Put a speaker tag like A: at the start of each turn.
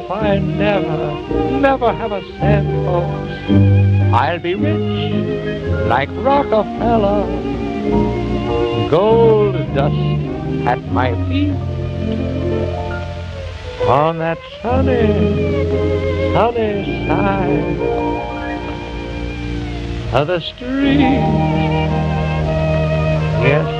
A: if I never have a cent, folks, I'll be rich like Rockefeller. Gold dust at my feet on that sunny side of the street. Yes,